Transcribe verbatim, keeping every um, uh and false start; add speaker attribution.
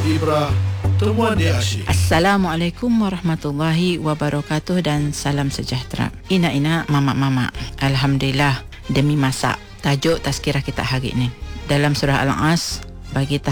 Speaker 1: Ibrah, temuan dia asyik.
Speaker 2: Assalamualaikum warahmatullahi wabarakatuh dan salam sejahtera. Ina-ina, mama-mama, alhamdulillah demi masak. Tajuk tazkirah kita hari ini dalam surah Al-As bagi